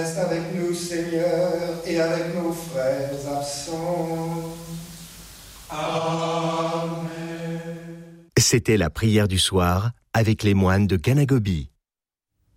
reste avec nous, Seigneur, et avec nos frères absents. Amen. C'était la prière du soir avec les moines de Kanagobi.